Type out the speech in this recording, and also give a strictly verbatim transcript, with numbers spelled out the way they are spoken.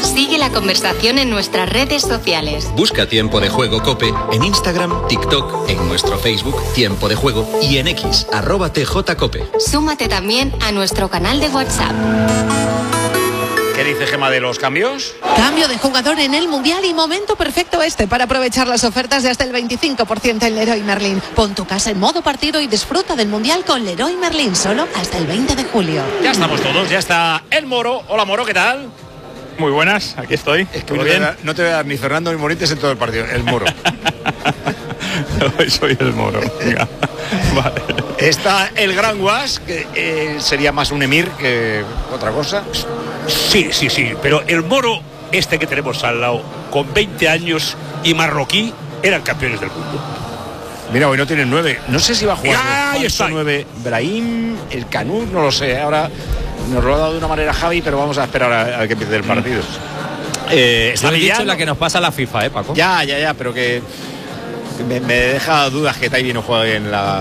Sigue la conversación en nuestras redes sociales. Busca Tiempo de Juego COPE en Instagram, TikTok, en nuestro Facebook Tiempo de Juego y en X, arroba tjcope. Súmate también a nuestro canal de WhatsApp. ¿Qué dice Gemma de los cambios? Cambio de jugador en el Mundial y momento perfecto este para aprovechar las ofertas de hasta el veinticinco por ciento en Leroy Merlin. Pon tu casa en modo partido y disfruta del Mundial con Leroy Merlin solo hasta el veinte de julio. Ya estamos todos, ya está el Moro. Hola Moro, ¿qué tal? Muy buenas, aquí estoy. Es que no te, da, no te voy a dar ni Fernando ni Morites en todo el partido, el Moro. Hoy soy el Moro. Venga. Vale. Está el Gran Guas, que eh, sería más un emir que otra cosa. Sí, sí, sí, pero el Moro, este que tenemos al lado, con veinte años y marroquí, eran campeones del mundo. Mira, hoy no tienen nueve. No sé si va a jugar Ya, el está. nueve Brahim, el Canut, no lo sé. Ahora nos lo ha dado de una manera Javi, pero vamos a esperar a, a que empiece el partido. Eh, está Lo he dicho Millán. la que nos pasa la FIFA, ¿eh, Paco? Ya, ya, ya, pero que, que me, me deja dudas que Taibi no juegue en la